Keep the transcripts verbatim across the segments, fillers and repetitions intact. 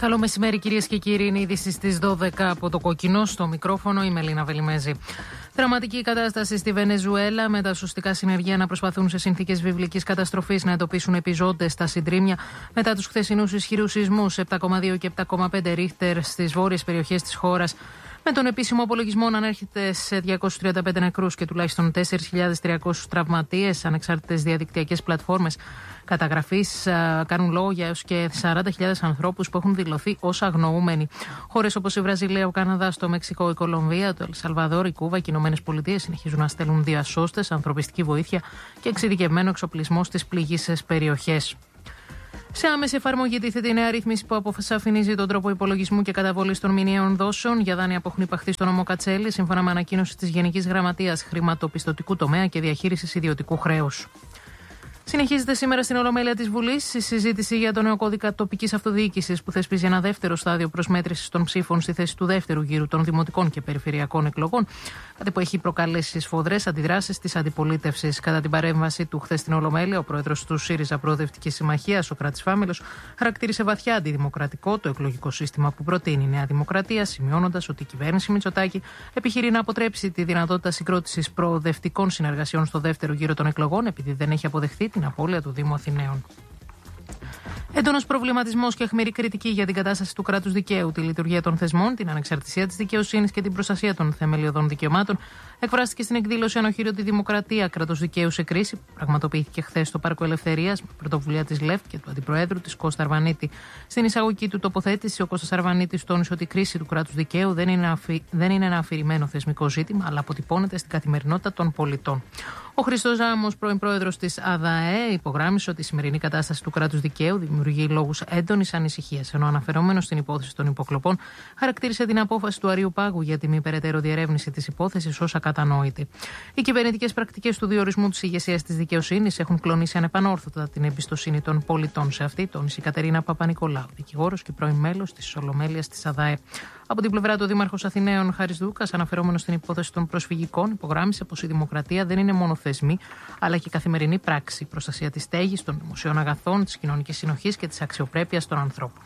Καλό μεσημέρι, κυρίες και κύριοι. Είναι είδηση στις δώδεκα από το Κόκκινο. Στο μικρόφωνο η Μελίνα Βελιμέζη. Δραματική κατάσταση στη Βενεζουέλα, με τα σωστικά συνεργεία να προσπαθούν σε συνθήκες βιβλικής καταστροφής να εντοπίσουν επιζώντες στα συντρίμμια μετά τους χθεσινούς ισχυρούς σεισμούς επτά κόμμα δύο και επτά κόμμα πέντε ρίχτερ στις βόρειες περιοχές της χώρας, με τον επίσημο απολογισμό να ανέρχεται σε διακόσιους τριάντα πέντε νεκρούς και τουλάχιστον τέσσερις χιλιάδες τριακόσιους τραυματίες. Ανεξάρτητες διαδικτυακές πλατφόρμες καταγραφής κάνουν λόγο για έως και σαράντα χιλιάδες ανθρώπους που έχουν δηλωθεί ως αγνοούμενοι. Χώρες όπως η Βραζιλία, ο Καναδάς, το Μεξικό, η Κολομβία, το Ελσαλβαδόρ, η Κούβα και οι Ηνωμένες Πολιτείες συνεχίζουν να στέλνουν διασώστες, ανθρωπιστική βοήθεια και εξειδικευμένο εξοπλισμό στις πληγείσες περιοχές. Σε άμεση εφαρμογή τίθεται η νέα ρύθμιση που αποσαφηνίζει τον τρόπο υπολογισμού και καταβολής των μηνιαίων δόσεων για δάνεια που έχουν υπαχθεί στο νόμο Κατσέλη, σύμφωνα με ανακοίνωση της Γενικής Γραμματείας Χρηματοπιστωτικού Τομέα και Διαχείρισης Ιδιωτικού Χρέους. Συνεχίζεται σήμερα στην Ολομέλεια της Βουλής η συζήτηση για τον νέο κώδικα τοπικής αυτοδιοίκησης που θεσπίζει ένα δεύτερο στάδιο προσμέτρησης των ψήφων στη θέση του δεύτερου γύρου των δημοτικών και περιφερειακών εκλογών, κάτι που έχει προκαλέσει σφοδρές αντιδράσεις της αντιπολίτευσης. Κατά την παρέμβαση του χθες στην Ολομέλεια, ο πρόεδρος του ΣΥΡΙΖΑ Προοδευτική Συμμαχία, Σωκράτης Φάμελος, χαρακτήρισε βαθιά αντιδημοκρατικό το εκλογικό σύστημα που προτείνει η Νέα Δημοκρατία, σημειώνοντας ότι η κυβέρνηση Μητσοτάκη επιχειρεί να αποτρέψει τη δυνατότητα συγκρότησης προοδευτικών συνεργασιών στο δεύτερο γύρο των εκλογών, επειδή δεν έχει αποδεχθεί την απώλεια του Δήμου Αθηναίων. Έντονος προβληματισμός και αιχμηρή κριτική για την κατάσταση του κράτους δικαίου, τη λειτουργία των θεσμών, την ανεξαρτησία της δικαιοσύνης και την προστασία των θεμελιωδών δικαιωμάτων εκφράστηκε στην εκδήλωση Ανοχήρωτη Δημοκρατία, κράτος δικαίου σε κρίση, που πραγματοποιήθηκε χθες στο Πάρκο Ελευθερίας με πρωτοβουλία της ΛΕΦ και του Αντιπροέδρου της Κώστα Αρβανίτη. Στην εισαγωγική του τοποθέτηση, ο Κώστας Αρβανίτης τόνισε ότι η κρίση του κράτους δικαίου δεν είναι, αφι... δεν είναι ένα αφηρημένο θεσμικό ζήτημα, αλλά αποτυπώνεται στην καθημερινότητα των πολιτών. Ο Χρήστος Ζάμος, πρώην πρόεδρος της ΑΔΑΕ, υπογράμμισε ότι η σημερινή κατάσταση του κράτους δικαίου δημιουργεί λόγους έντονης ανησυχίας, ενώ αναφερόμενος στην υπόθεση των υποκλοπών, χαρακτήρισε την απόφαση του Αριού Πάγου για τη μη περαιτέρω διερεύνηση της υπόθεσης ως ακατανόητη. Οι κυβερνητικές πρακτικές του διορισμού της ηγεσίας της δικαιοσύνης έχουν κλονίσει ανεπανόρθωτα την εμπιστοσύνη των πολιτών σε αυτή, τόνισε η Κατερίνα Παπα-Νικολάου, δικηγόρος και πρώην μέλος της Ολομέλειας της ΑΔΑΕ. Από την πλευρά του, ο Δήμαρχος Αθηναίων Χάρης Δούκας, αναφερόμενος στην υπόθεση των προσφυγικών, υπογράμμισε πως η δημοκρατία δεν είναι μόνο θεσμοί, αλλά και καθημερινή πράξη, προστασία της στέγης, των δημοσίων αγαθών, της κοινωνικής συνοχής και της αξιοπρέπειας των ανθρώπων.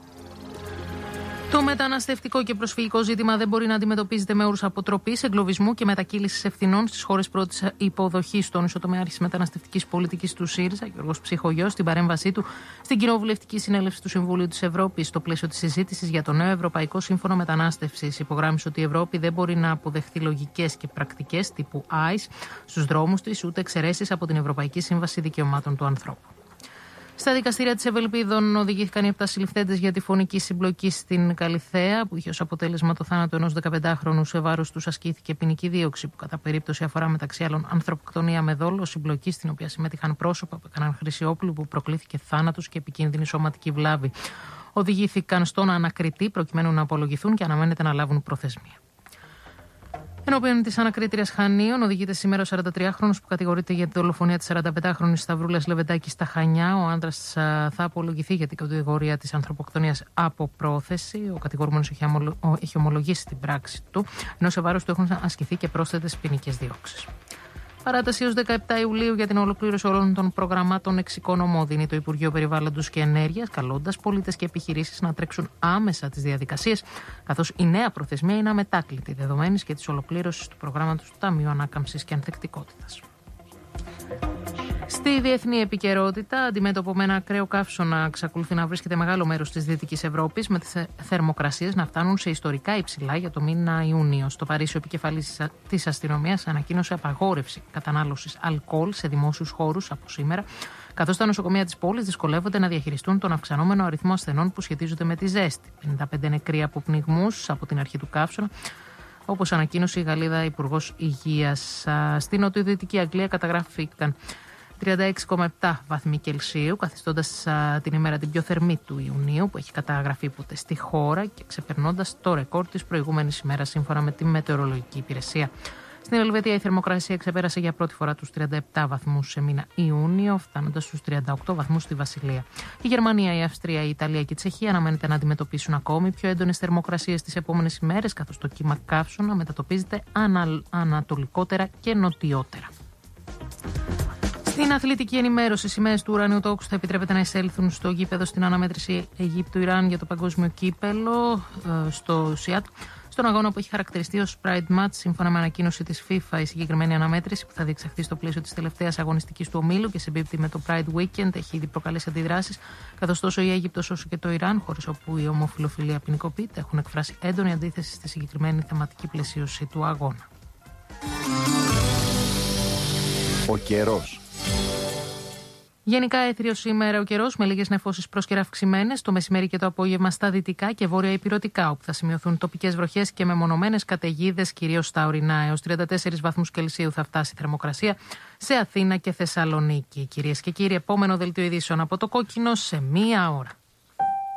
Το μεταναστευτικό και προσφυγικό ζήτημα δεν μπορεί να αντιμετωπίζεται με όρους αποτροπής, εγκλωβισμού και μετακύλησης ευθυνών στις χώρες πρώτης υποδοχής. Τόνισε ο τομέαρχης μεταναστευτικής πολιτικής του ΣΥΡΙΖΑ, Γιώργος Ψυχογιός, στην παρέμβασή του στην Κοινοβουλευτική Συνέλευση του Συμβουλίου της Ευρώπης, στο πλαίσιο της συζήτησης για το νέο Ευρωπαϊκό Σύμφωνο Μετανάστευσης. Υπογράμμισε ότι η Ευρώπη δεν μπορεί να αποδεχθεί λογικές και πρακτικές τύπου άις στους δρόμους της, ούτε εξαιρέσεις από την Ευρωπαϊκή Σύμβαση Δικαιωμάτων του Ανθρώπου. Στα δικαστήρια της Ευελπίδων οδηγήθηκαν οι επτά συλληφθέντες για τη φωνική συμπλοκή στην Καλιθέα, που είχε ως αποτέλεσμα το θάνατο ενός δεκαπεντάχρονου. Σε βάρος τους ασκήθηκε ποινική δίωξη, που κατά περίπτωση αφορά μεταξύ άλλων ανθρωποκτονία με δόλο, συμπλοκή στην οποία συμμετείχαν πρόσωπα που έκαναν χρήση όπλου που προκλήθηκε θάνατος και επικίνδυνη σωματική βλάβη. Οδηγήθηκαν στον ανακριτή προκειμένου να απολογηθούν και αναμένεται να λάβουν προθεσμία. Ενώπιον της ανακρίτριας Χανίων οδηγείται σήμερα ο σαραντατριάχρονος που κατηγορείται για τη δολοφονία της σαρανταπεντάχρονης Σταυρούλας Λεβεντάκη στα Χανιά. Ο άντρας θα απολογηθεί για την κατηγορία της ανθρωποκτονίας από πρόθεση. Ο κατηγορούμενος έχει ομολογήσει την πράξη του, ενώ σε βάρος του έχουν ασκηθεί και πρόσθετες ποινικές διώξεις. Παράταση έως δεκαεπτά Ιουλίου για την ολοκλήρωση όλων των προγραμμάτων εξοικονομώ δίνει το Υπουργείο Περιβάλλοντος και Ενέργειας, καλώντας πολίτες και επιχειρήσεις να τρέξουν άμεσα τις διαδικασίες, καθώς η νέα προθεσμία είναι αμετάκλητη, δεδομένης και της ολοκλήρωσης του προγράμματος του Ταμείου Ανάκαμψης και Ανθεκτικότητας. Στη διεθνή επικαιρότητα, αντιμέτωπο με ένα ακραίο καύσωνα, εξακολουθεί να βρίσκεται μεγάλο μέρος της Δυτικής Ευρώπης, με τις θερμοκρασίες να φτάνουν σε ιστορικά υψηλά για το μήνα Ιούνιο. Στο Παρίσι, ο επικεφαλής της αστυνομίας ανακοίνωσε απαγόρευση κατανάλωσης αλκοόλ σε δημόσιους χώρους από σήμερα, καθώς τα νοσοκομεία της πόλης δυσκολεύονται να διαχειριστούν τον αυξανόμενο αριθμό ασθενών που σχετίζονται με τη ζέστη. πενήντα πέντε νεκροί από πνιγμούς από την αρχή του καύσωνα, όπως ανακοίνωσε η Γαλλίδα Υπουργός Υγείας. Στην νοτιοδυτική Αγγλία καταγράφηκαν τριάντα έξι κόμμα επτά βαθμοί Κελσίου, καθιστώντας την ημέρα την πιο θερμή του Ιουνίου που έχει καταγραφεί ποτέ στη χώρα και ξεπερνώντας το ρεκόρ της προηγούμενης ημέρας, σύμφωνα με τη Μετεωρολογική Υπηρεσία. Στην Ελβετία η θερμοκρασία ξεπέρασε για πρώτη φορά τους τριάντα επτά βαθμούς σε μήνα Ιούνιο, φτάνοντας στους τριάντα οκτώ βαθμούς στη Βασιλεία. Η Γερμανία, η Αυστρία, η Ιταλία και η Τσεχία αναμένεται να αντιμετωπίσουν ακόμη πιο έντονες θερμοκρασίες τις επόμενες ημέρες, καθώς το κύμα καύσωνα μετατοπίζεται ανα... ανατολικότερα και νοτιότερα. Στην Στην αθλητική ενημέρωση, οι σημαίες του ουρανίου τόξου θα επιτρέπεται να εισέλθουν στο γήπεδο στην αναμέτρηση Αιγύπτου-Ιράν για το παγκόσμιο κύπελο στο ΣΙΑΤ. Στον αγώνα που έχει χαρακτηριστεί ως Pride Match, σύμφωνα με ανακοίνωση της FIFA, η συγκεκριμένη αναμέτρηση που θα διεξαχθεί στο πλαίσιο της τελευταίας αγωνιστικής του ομίλου και συμπίπτει με το Pride Weekend έχει ήδη προκαλέσει αντιδράσεις, καθώς τόσο η Αίγυπτος όσο και το Ιράν, χώρες όπου η ομοφυλοφιλία ποινικοποιείται, έχουν εκφράσει έντονη αντίθεση στη συγκεκριμένη θεματική πλαισίωση του αγώνα. Ο καιρός. Γενικά έθριο σήμερα ο καιρός με λίγες νεφώσεις πρόσκαιρα αυξημένες το μεσημέρι και το απόγευμα στα δυτικά και βόρεια ηπειρωτικά, όπου θα σημειωθούν τοπικές βροχές και μεμονωμένες καταιγίδες, κυρίως στα ορεινά. Έως τριάντα τέσσερις βαθμούς Κελσίου θα φτάσει η θερμοκρασία σε Αθήνα και Θεσσαλονίκη. Κυρίες και κύριοι, επόμενο δελτίο ειδήσεων από το Κόκκινο σε μία ώρα.